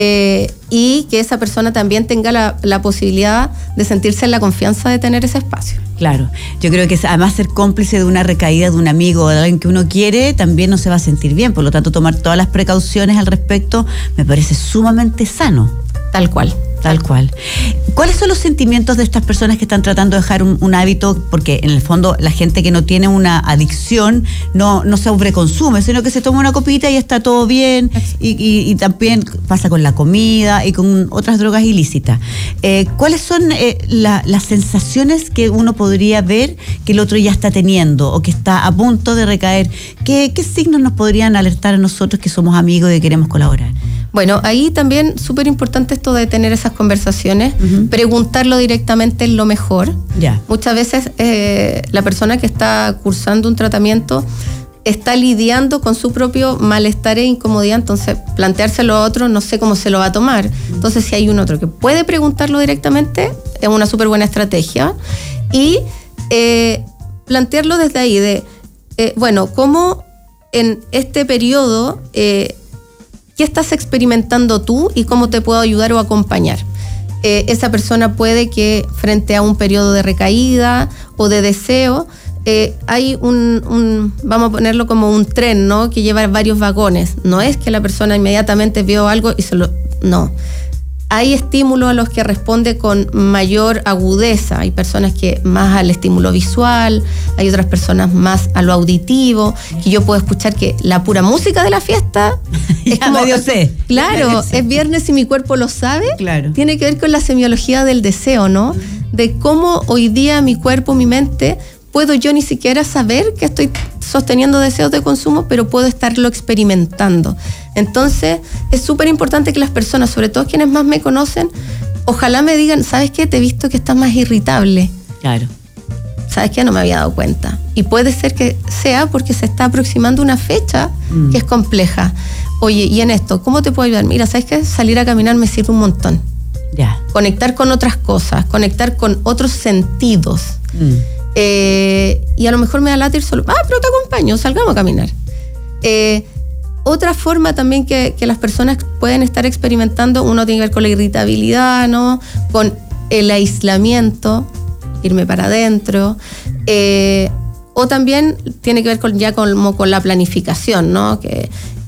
y que esa persona también tenga la posibilidad de sentirse en la confianza de tener ese espacio. Claro, yo creo que además ser cómplice de una recaída de un amigo o de alguien que uno quiere también no se va a sentir bien, por lo tanto tomar todas las precauciones al respecto me parece sumamente sano. Tal cual. Tal cual. ¿Cuáles son los sentimientos de estas personas que están tratando de dejar un hábito? Porque en el fondo la gente que no tiene una adicción no sobreconsume, sino que se toma una copita y está todo bien, y también pasa con la comida y con otras drogas ilícitas. ¿Cuáles son las sensaciones que uno podría ver que el otro ya está teniendo o que está a punto de recaer? ¿Qué signos nos podrían alertar a nosotros que somos amigos y que queremos colaborar? Bueno, ahí también súper importante esto de tener esas conversaciones, preguntarlo directamente es lo mejor. Muchas veces la persona que está cursando un tratamiento está lidiando con su propio malestar e incomodidad, entonces planteárselo a otro no sé cómo se lo va a tomar. Entonces si hay un otro que puede preguntarlo directamente, es una súper buena estrategia. Y plantearlo desde ahí, bueno, ¿cómo en este periodo... ¿qué estás experimentando tú y cómo te puedo ayudar o acompañar? Esa persona puede que frente a un periodo de recaída o de deseo, hay vamos a ponerlo como un tren, ¿no? Que lleva varios vagones. No es que la persona inmediatamente vio algo y no. Hay estímulos a los que responde con mayor agudeza. Hay personas que más al estímulo visual, hay otras personas más a lo auditivo, que yo puedo escuchar que la pura música de la fiesta es como, medio sé. Claro, es viernes y mi cuerpo lo sabe. Claro. Tiene que ver con la semiología del deseo, ¿no? De cómo hoy día mi cuerpo, mi mente, puedo yo ni siquiera saber que estoy sosteniendo deseos de consumo, pero puedo estarlo experimentando. Entonces, es súper importante que las personas, sobre todo quienes más me conocen, ojalá me digan, ¿sabes qué? Te he visto que estás más irritable. Claro. ¿Sabes qué? No me había dado cuenta. Y puede ser que sea porque se está aproximando una fecha que es compleja. Oye, y en esto, ¿cómo te puedo ayudar? Mira, ¿sabes qué? Salir a caminar me sirve un montón. Conectar con otras cosas, conectar con otros sentidos. Y a lo mejor me da lata ir solo. Pero te acompaño, salgamos a caminar. Otra forma también que las personas pueden estar experimentando, uno tiene que ver con la irritabilidad, ¿no? Con el aislamiento, irme para adentro, o también tiene que ver con la planificación, ¿no? Que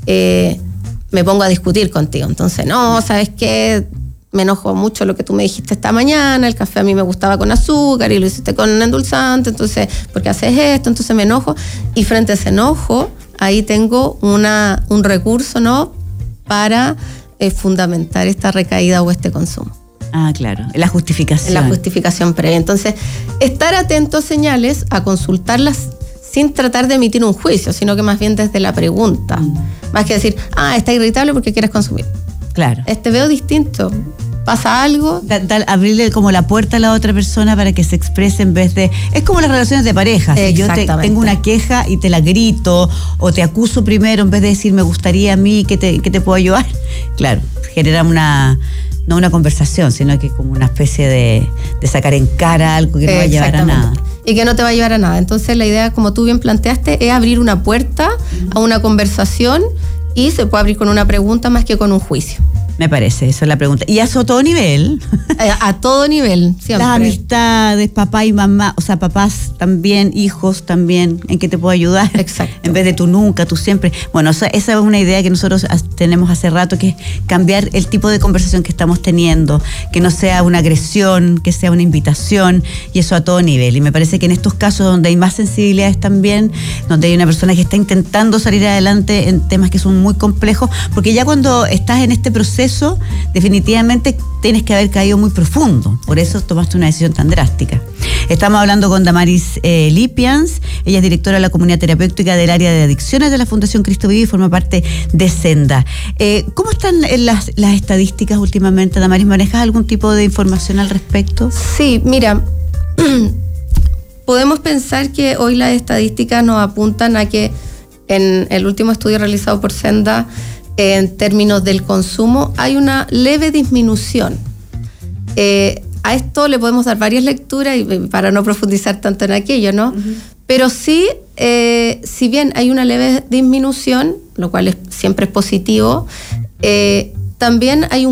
me pongo a discutir contigo, entonces no, ¿sabes qué? Me enojo mucho lo que tú me dijiste esta mañana, el café a mí me gustaba con azúcar y lo hiciste con endulzante, entonces, ¿por qué haces esto? Entonces me enojo, y frente a ese enojo, ahí tengo un recurso, ¿no? Para fundamentar esta recaída o este consumo. Claro, la justificación. La justificación previa. Entonces, estar atento a señales, a consultarlas sin tratar de emitir un juicio, sino que más bien desde la pregunta. Más que decir, está irritable porque quieres consumir. Claro. Veo distinto. ¿Pasa algo? Abrirle como la puerta a la otra persona para que se exprese en vez de... Es como las relaciones de pareja. Si yo tengo una queja y te la grito o te acuso primero en vez de decir me gustaría a mí que te puedo ayudar. Claro, genera no una conversación, sino que como una especie de sacar en cara algo que no va a llevar a nada. Y que no te va a llevar a nada. Entonces la idea, como tú bien planteaste, es abrir una puerta a una conversación, y se puede abrir con una pregunta más que con un juicio. Me parece, eso es la pregunta. Y eso a todo nivel. A todo nivel, siempre. Las amistades, papá y mamá, o sea, papás también, hijos también, ¿en qué te puedo ayudar? Exacto. En vez de tú nunca, tú siempre. Bueno, esa es una idea que nosotros tenemos hace rato, que es cambiar el tipo de conversación que estamos teniendo, que no sea una agresión, que sea una invitación, y eso a todo nivel. Y me parece que en estos casos donde hay más sensibilidades también, donde hay una persona que está intentando salir adelante en temas que son muy complejos, porque ya cuando estás en este proceso, definitivamente tienes que haber caído muy profundo, por eso tomaste una decisión tan drástica. Estamos hablando con Damaris Lipians, ella es directora de la comunidad terapéutica del área de adicciones de la Fundación Cristo Vive y forma parte de Senda. ¿Cómo están las estadísticas últimamente, Damaris? ¿Manejas algún tipo de información al respecto? Sí, mira, podemos pensar que hoy las estadísticas nos apuntan a que en el último estudio realizado por Senda, en términos del consumo, hay una leve disminución. A esto le podemos dar varias lecturas y para no profundizar tanto en aquello, ¿no? Pero sí, si bien hay una leve disminución, lo cual siempre es positivo, también hay un